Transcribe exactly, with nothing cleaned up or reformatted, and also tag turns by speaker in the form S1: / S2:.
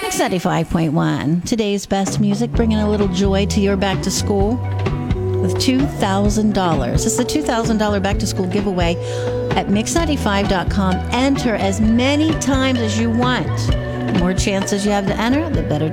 S1: Mix ninety-five point one. Today's best music, bringing a little joy to your back to school with two thousand dollars. It's the two thousand dollars back to school giveaway at mix ninety-five dot com. Enter as many times as you want. The more chances you have to enter, the better